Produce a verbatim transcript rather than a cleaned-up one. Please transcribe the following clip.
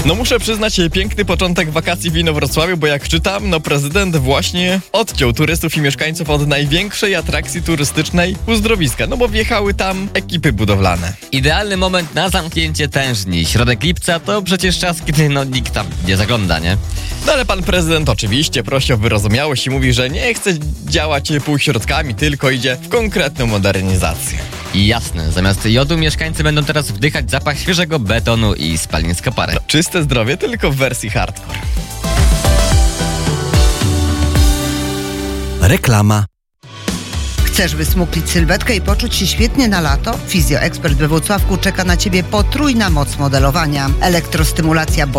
No muszę przyznać, piękny początek wakacji w Inowrocławiu, bo jak czytam, no prezydent właśnie odciął turystów i mieszkańców od największej atrakcji turystycznej uzdrowiska, no bo wjechały tam ekipy budowlane. Idealny moment na zamknięcie tężni. Środek lipca to przecież czas, kiedy no nikt tam nie zagląda, nie? No ale pan prezydent oczywiście prosi o wyrozumiałość i mówi, że nie chce działać półśrodkami, tylko idzie w konkretną modernizację. I jasne, zamiast jodu mieszkańcy będą teraz wdychać zapach świeżego betonu i spalin z koparek. No, czyste zdrowie, tylko w wersji hardcore. Reklama. Chcesz wysmuklić sylwetkę i poczuć się świetnie na lato? Fizjoekspert we Włocławku czeka na Ciebie potrójna moc modelowania. Elektrostymulacja